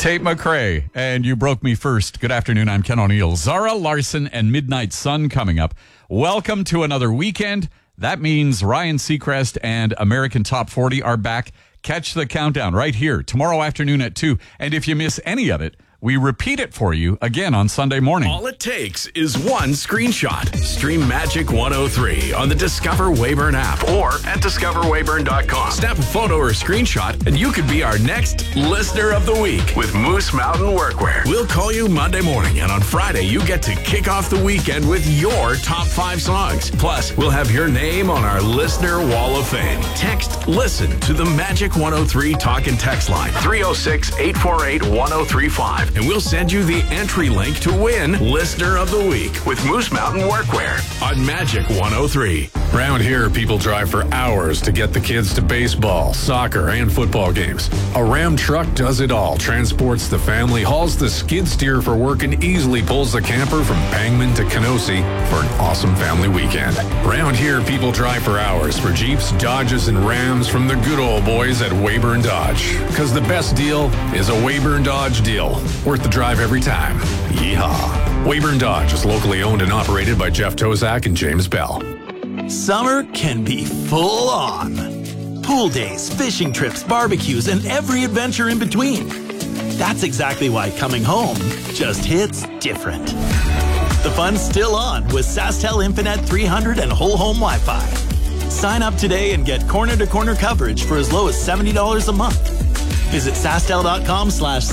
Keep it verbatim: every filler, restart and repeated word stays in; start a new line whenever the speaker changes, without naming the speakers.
Tate McRae, and You Broke Me First. Good afternoon, I'm Ken O'Neill. Zara Larson and Midnight Sun coming up. Welcome to another weekend. That means Ryan Seacrest and American Top forty are back. Catch the countdown right here tomorrow afternoon at two. And if you miss any of it, we repeat it for you again on Sunday morning.
All it takes is one screenshot. Stream Magic one oh three on the Discover Weyburn app or at discover weyburn dot com. Snap a photo or screenshot and you could be our next Listener of the Week with Moose Mountain Workwear. We'll call you Monday morning, and on Friday you get to kick off the weekend with your top five songs. Plus, we'll have your name on our Listener Wall of Fame. Text LISTEN to the Magic one oh three talk and text line three oh six, eight four eight, one oh three five. And we'll send you the entry link to win Listener of the Week with Moose Mountain Workwear on Magic one oh three.
Around here, people drive for hours to get the kids to baseball, soccer, and football games. A Ram truck does it all, transports the family, hauls the skid steer for work, and easily pulls the camper from Bangman to Kenosee for an awesome family weekend. Around here, people drive for hours for Jeeps, Dodges, and Rams from the good old boys at Weyburn Dodge. Because the best deal is a Weyburn Dodge deal. Worth the drive every time. Yeehaw. Weyburn Dodge is locally owned and operated by Jeff Tozak and James Bell.
Summer can be full on. Pool days, fishing trips, barbecues, and every adventure in between. That's exactly why coming home just hits different. The fun's still on with SaskTel Infinite three hundred and whole home Wi-Fi. Sign up today and get corner-to-corner coverage for as low as seventy dollars a month. Visit SaskTel dot com slash